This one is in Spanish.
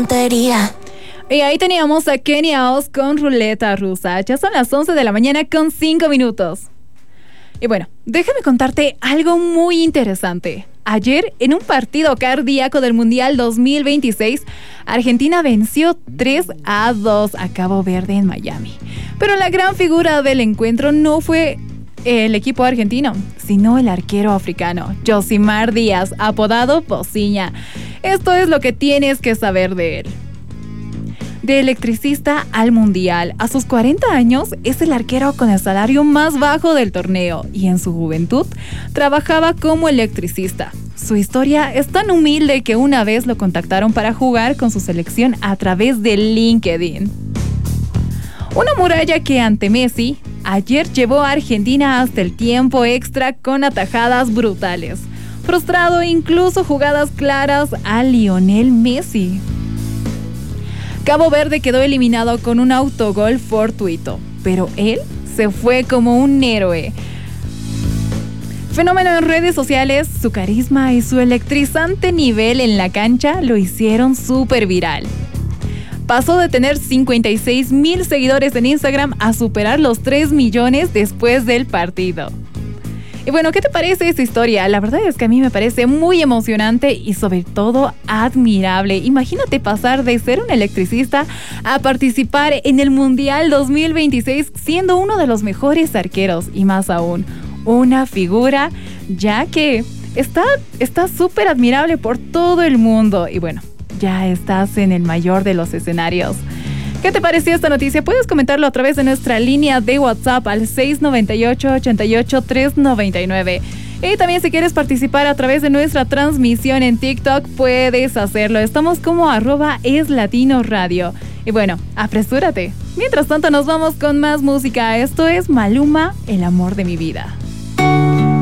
tontería. Y ahí teníamos a Kenia Oz con Ruleta Rusa. Ya son las 11 de la mañana con 5 minutos. Y bueno, déjame contarte algo muy interesante. Ayer, en un partido cardíaco del Mundial 2026, Argentina venció 3-2 a Cabo Verde en Miami. Pero la gran figura del encuentro no fue el equipo argentino, sino el arquero africano, Yosimar Díaz, apodado Pociña. Esto es lo que tienes que saber de él. De electricista al mundial, a sus 40 años es el arquero con el salario más bajo del torneo y en su juventud trabajaba como electricista. Su historia es tan humilde que una vez lo contactaron para jugar con su selección a través de LinkedIn. Una muralla que ante Messi, ayer llevó a Argentina hasta el tiempo extra con atajadas brutales. Frustrado incluso jugadas claras a Lionel Messi. Cabo Verde quedó eliminado con un autogol fortuito, pero él se fue como un héroe. Fenómeno en redes sociales, su carisma y su electrizante nivel en la cancha lo hicieron súper viral. Pasó de tener 56,000 seguidores en Instagram a superar los 3 millones después del partido. Y bueno, ¿qué te parece esta historia? La verdad es que a mí me parece muy emocionante y sobre todo admirable. Imagínate pasar de ser un electricista a participar en el Mundial 2026 siendo uno de los mejores arqueros y más aún, una figura ya que está súper admirable por todo el mundo. Y bueno, ya estás en el mayor de los escenarios. ¿Qué te pareció esta noticia? Puedes comentarlo a través de nuestra línea de WhatsApp al 698-88-399. Y también si quieres participar a través de nuestra transmisión en TikTok, puedes hacerlo. Estamos como @eslatinoradio. Y bueno, apresúrate. Mientras tanto nos vamos con más música. Esto es Maluma, el amor de mi vida.